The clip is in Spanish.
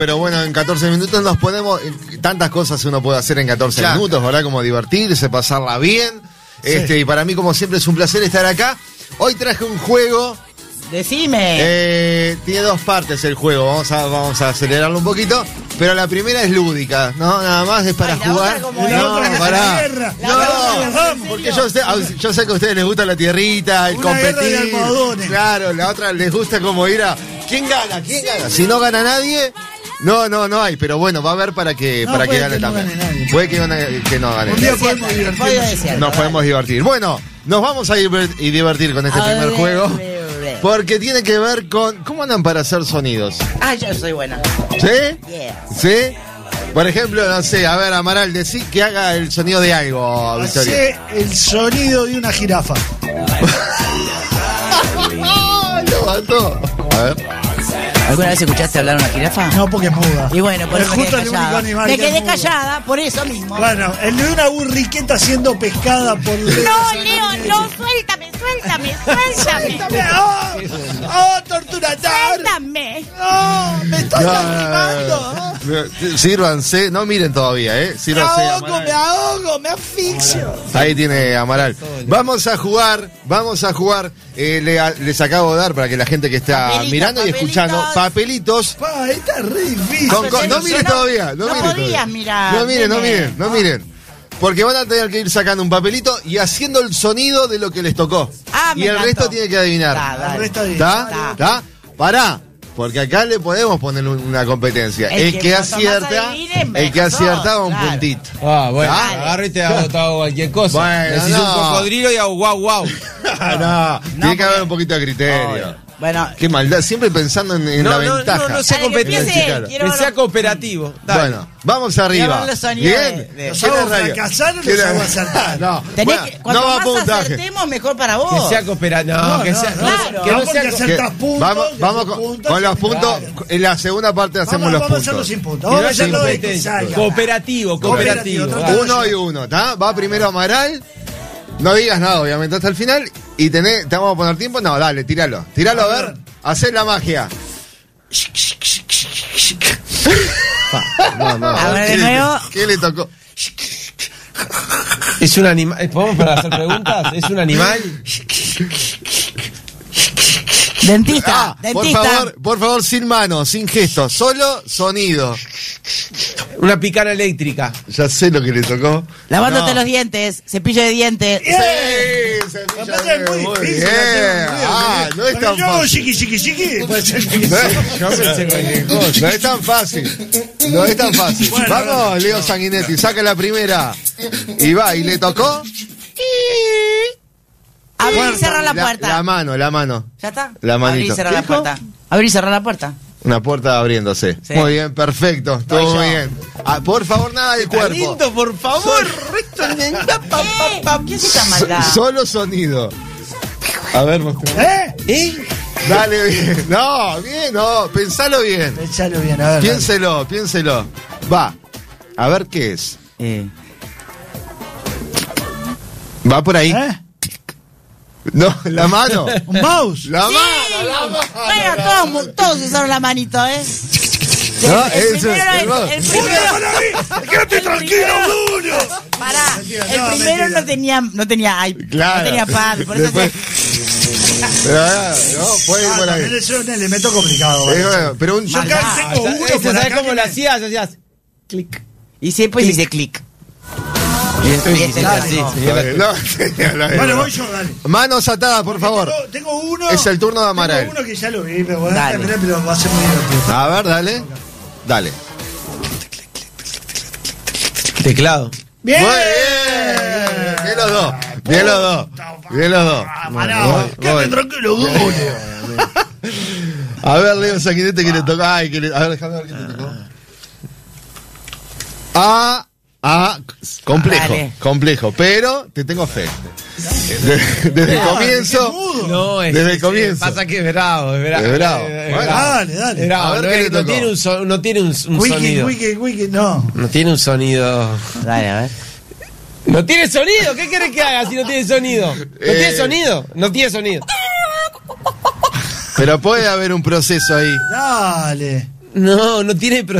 Pero bueno, en 14 minutos nos podemos... Tantas cosas uno puede hacer en 14 minutos, ¿verdad? Como divertirse, pasarla bien. Sí. Y para mí, como siempre, es un placer estar acá. Hoy traje un juego... Decime. Tiene dos partes el juego. Vamos a acelerarlo un poquito. Pero la primera es lúdica, ¿no? Nada más es para jugar. Porque yo sé que a ustedes les gusta la tierrita, el competir. Claro, la otra les gusta como ir a... ¿Quién gana? Si no gana nadie... No hay, pero bueno, va a haber para que gane también. Puede que no gane. Un día podemos divertir. Nos podemos divertir. Bueno, nos vamos a divertir con este primer juego. Porque tiene que ver con... ¿Cómo andan para hacer sonidos? Yo soy buena. ¿Sí? Yeah. ¿Sí? Por ejemplo, no sé, a ver, Amaral, decí que haga el sonido de algo, Victoria. Hace el sonido de una jirafa. Lo mató. A ver. ¿Alguna vez escuchaste hablar a una jirafa? No, porque es muda. Y bueno, por eso justo el único animal me que quedé es muda. callada, por eso mismo. Bueno, el de una burriqueta siendo pescada por Leo. No, Leo, no, suéltame. Torturador. Suéltame. No, me estoy lastimando. Sírvanse, no miren todavía, Sírvanse. Me ahogo, me asfixio. Ahí tiene Amaral. Vamos a jugar. Les acabo de dar para que la gente que está mirando y escuchando papelitos. Está re difícil. No mires todavía. No podías mirar. No miren. Porque van a tener que ir sacando un papelito y haciendo el sonido de lo que les tocó. Me y el encantó. resto tiene que adivinar. ¿Está? Pará. Porque acá le podemos poner una competencia. El que acierta va un puntito. Bueno, agarro y te hago cualquier cosa. Bueno, decís un cocodrilo y hago guau. Tiene que haber un poquito de criterio. Bueno, qué maldad, siempre pensando en la ventaja. No sea competitivo. Que sea cooperativo. Dale. Bueno, vamos arriba. Bien. ¿Los hago fracasar o los hago acertar? No, cuanto va más puntaje. acertemos, mejor para vos. Que sea cooperativo. Vamos con los puntos. En la segunda parte hacemos los puntos. Vamos a hacerlo sin puntos. Vamos a hacerlo de que salga. Cooperativo. 1 y 1, ¿está? Va primero Amaral. No digas nada, obviamente, hasta el final. Y te vamos a poner tiempo. No, dale, tíralo. Tíralo, a ver. Hacé la magia. No. A ver, de nuevo. ¿Qué le tocó? Es un animal. ¿Podemos para hacer preguntas? ¿Es un animal? Dentista. Por favor, sin manos, sin gestos. Solo sonido. Una picana eléctrica. Ya sé lo que le tocó. Lavándote los dientes, cepillo de dientes. Sí, muy bien. No es tan fácil. No es tan fácil. Bueno, vamos, Leo Sanguinetti, saca la primera. Y va, y le tocó. Abrir y cerrar la puerta. La mano. ¿Ya está? La manito. Abrir y cerrar la puerta. Abrir y cerrar la puerta. Una puerta abriéndose. Sí. Muy bien, perfecto. Todo muy bien. Por favor, nada del cuerpo. Lindo, por favor. ¿Qué es esta maldad? Solo sonido. A ver, Dale, bien. No. Pensalo bien. A ver. Piénselo. Va. A ver qué es. Va por ahí. No, la mano. ¿Un mouse? La mano. Bueno, todos usaron la manito, No, el primero. ¡Quédate tranquilo, Bruno! Pará, el primero no tenía Claro. no tenía pad, por eso Después, pero puede ir por ahí. Es un elemento complicado. Bueno, pero Yo acá tengo uno por ¿Sabes acá cómo que lo hacías? Hacías clic. Y después hice clic. Bueno, voy yo, dale. Manos atadas, por favor. Tengo uno. Es el turno de Amaral. Tengo uno que ya lo vi, pero bueno, Dale. pero va a ser muy divertido. A ver, dale. Teclado. ¡Bien! Muy bien. Bien los dos. Quédate tranquilo, Bruno. A ver, Leo Sanguinetti, que le toca. A ver, déjame ver qué te tocó. Complejo, pero te tengo fe. Desde el comienzo. Desde el comienzo. Pasa que es bravo. Bueno, dale. A ver qué le tocó. No tiene un sonido. Wiki, no. No tiene un sonido. Dale, a ver. No tiene sonido. ¿Qué querés que haga si no tiene sonido? No tiene sonido. Pero puede haber un proceso ahí. Dale. No, no tiene